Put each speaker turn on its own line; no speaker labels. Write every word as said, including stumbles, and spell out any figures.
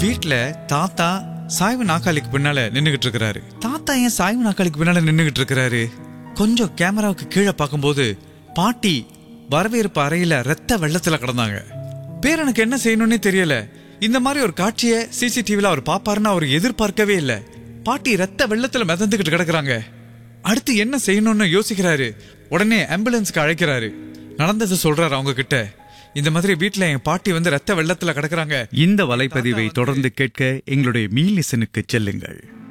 வீட்டுல தாத்தா சாய்வு நாக்காளிக்கு பின்னால நின்னுகிட்டு இருக்கிறாரு. தாத்தா ஏன் சாய்வு நாக்காளிக்கு பின்னால நின்னுகிட்டு இருக்கிறாரு? கொஞ்சம் கேமராவுக்கு கீழே பார்க்கும்போது பாட்டி வரவேற்பு அறையில ரத்த வெள்ளத்துல கிடந்தாங்க. பேரனுக்கு என்ன செய்யணும்னே தெரியல. இந்த மாதிரி ஒரு காட்சியை சிசிடிவில அவர் பாப்பாருன்னு அவர் எதிர்பார்க்கவே இல்லை. பாட்டி ரத்த வெள்ளத்துல மிதந்துகிட்டு கிடக்குறாங்க. அடுத்து என்ன செய்யணும்னு யோசிக்கிறாரு. உடனே ஆம்புலன்ஸ்க்கு அழைக்கிறாரு. நடந்ததை சொல்றாரு அவங்க கிட்ட. இந்த மாதிரி வீட்டுல என் பாட்டி வந்து ரத்த வெள்ளத்துல கிடக்குறாங்க.
இந்த வலைப்பதிவை தொடர்ந்து கேட்க எங்களுடைய மீ லிசனுக்கு செல்லுங்கள்.